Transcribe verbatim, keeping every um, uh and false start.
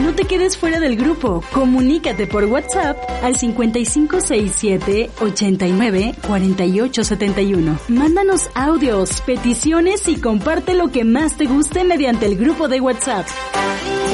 No te quedes fuera del grupo. Comunícate por WhatsApp al cincuenta y cinco sesenta y siete, ochenta y nueve, cuarenta y ocho setenta y uno. Mándanos audios, peticiones y comparte lo que más te guste mediante el grupo de WhatsApp.